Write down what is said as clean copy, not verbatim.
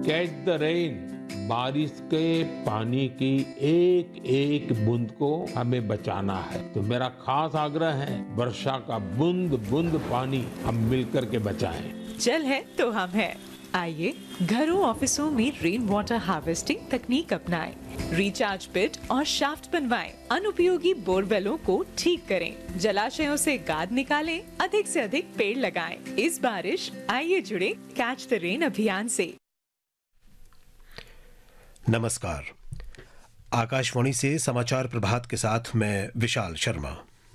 Catch the rain, बारिश के पानी की एक एक बूंद को हमें बचाना है। तो मेरा खास आग्रह है, वर्षा का बूंद बूंद पानी हम मिलकर के बचाएं। जल है तो हम है। आइए घरों ऑफिसों में रेन वाटर हार्वेस्टिंग तकनीक अपनाएं, रिचार्ज पिट और शाफ्ट बनवाएं, अनुपयोगी बोरवेलों को ठीक करें, जलाशयों से गाद निकालें, अधिक से अधिक पेड़ लगाएं। इस बारिश आइए जुड़े कैच द रेन अभियान से। नमस्कार, आकाशवाणी से समाचार प्रभात के साथ मैं विशाल शर्मा।